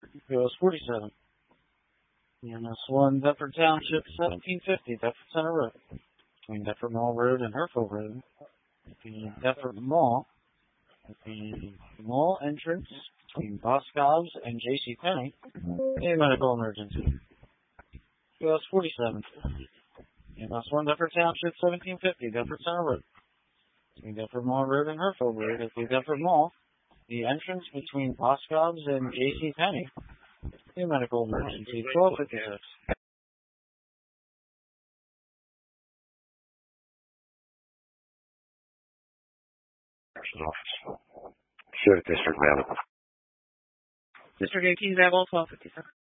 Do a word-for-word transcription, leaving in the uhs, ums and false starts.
U S forty-seven. E M S one, Deptford Township, seventeen fifty, Deptford Center Road. Between Deptford Mall Road and Herfield Road. The Deptford Mall. The mall entrance between Boscov's and J C Penney. A medical emergency. U S forty-seven. E M S one, Deptford Township, seventeen fifty, Deptford Center Road. Between Deptford Mall Road and Herfield Road at the Deptford Mall. The entrance between Boscov's and J C Penney. A medical emergency. twelve fifty-six. Sheriff District, ma'am. District eighteen, Babel, twelve fifty-seven.